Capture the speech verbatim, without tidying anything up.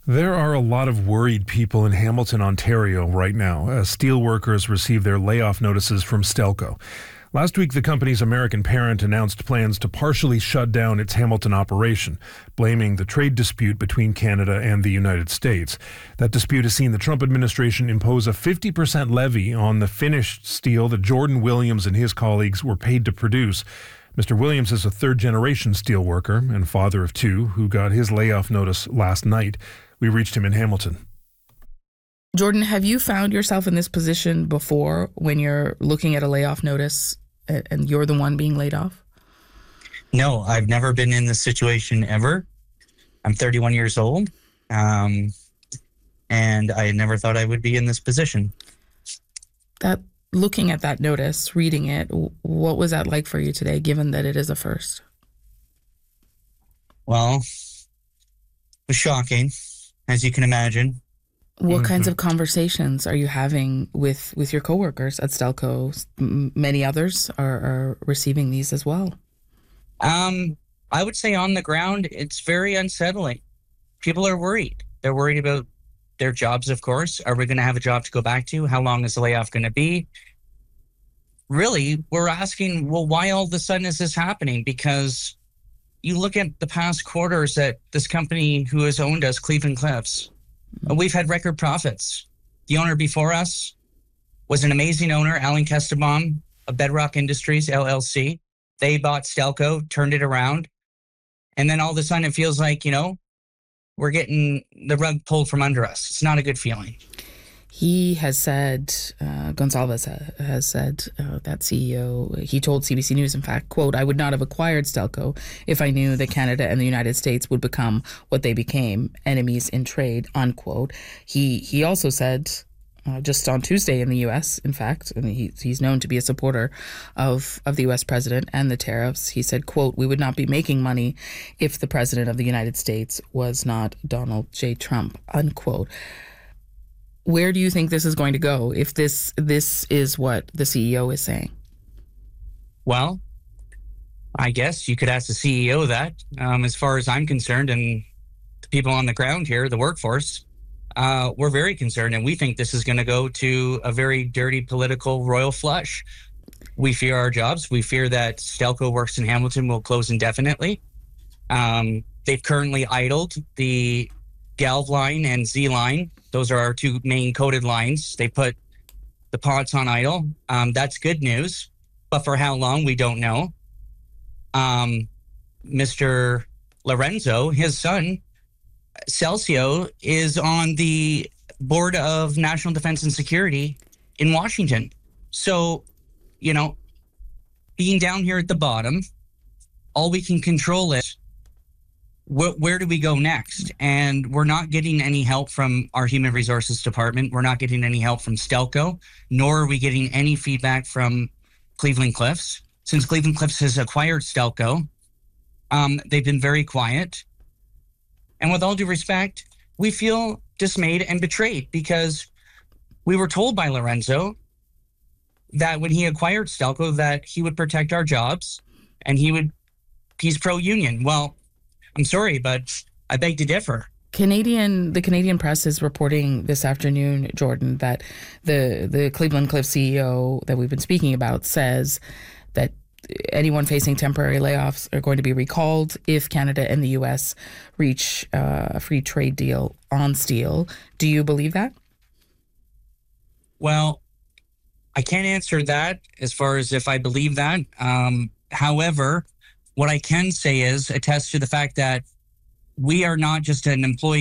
There are a lot of worried people in Hamilton, Ontario right now as steelworkers receive their layoff notices from Stelco. Last week, the company's American parent announced plans to partially shut down its Hamilton operation, blaming the trade dispute between Canada and the United States. That dispute has seen the Trump administration impose a fifty percent levy on the finished steel that Jordan Williams and his colleagues were paid to produce. Mister Williams is a third-generation steelworker and father of two who got his layoff notice last night. We reached him in Hamilton. Jordan, have you found yourself in this position before when you're looking at a layoff notice and you're the one being laid off? No, I've never been in this situation ever. I'm thirty-one years old, um, and I never thought I would be in this position. That looking at that notice, reading it, what was that like for you today, given that it is a first? Well, it was shocking, as you can imagine. What Mm-hmm. kinds of conversations are you having with, with your coworkers at Stelco? M- many others are, are receiving these as well. Um, I would say on the ground, it's very unsettling. People are worried. They're worried about their jobs, of course. Are we going to have a job to go back to? How long is the layoff going to be? Really, we're asking, well, why all of a sudden is this happening? Because you look at the past quarters that this company who has owned us, Cleveland Cliffs, we've had record profits. The owner before us was an amazing owner, Alan Kestenbaum of Bedrock Industries, L L C. They bought Stelco, turned it around. And then all of a sudden it feels like, you know, we're getting the rug pulled from under us. It's not a good feeling. He has said, uh, Gonsalves has said, uh, that C E O, he told C B C News, in fact, quote, "I would not have acquired Stelco if I knew that Canada and the United States would become what they became, enemies in trade," unquote. He he also said, uh, just on Tuesday in the U S, in fact, and he, he's known to be a supporter of, of the U S president and the tariffs. He said, quote, "We would not be making money if the president of the United States was not Donald J. Trump," unquote. Where do you think this is going to go if this this is what the C E O is saying? Well, I guess you could ask the C E O that. Um, as far as I'm concerned, and the people on the ground here, the workforce, uh, we're very concerned, and we think this is going to go to a very dirty political royal flush. We fear our jobs. We fear that Stelco Works in Hamilton will close indefinitely. Um, they've currently idled the Galv line and Z line. Those are our two main coated lines. They put the pots on idle. Um, that's good news, but for how long, we don't know. Um, Mister Lorenzo, his son, Celcio, is on the Board of National Defense and Security in Washington. So, you know, being down here at the bottom, all we can control is Where, where do we go next? And we're not getting any help from our Human Resources Department. We're not getting any help from Stelco, nor are we getting any feedback from Cleveland Cliffs. Since Cleveland Cliffs has acquired Stelco, um, they've been very quiet. And with all due respect, we feel dismayed and betrayed because we were told by Lorenzo that when he acquired Stelco that he would protect our jobs and he would, he's pro-union. Well, I'm sorry, but I beg to differ. Canadian, the Canadian press is reporting this afternoon, Jordan, that the the Cleveland Cliffs C E O that we've been speaking about says that anyone facing temporary layoffs are going to be recalled if Canada and the U S reach uh, a free trade deal on steel. Do you believe that? Well, I can't answer that as far as if I believe that. Um, however, what I can say is attest to the fact that we are not just an employee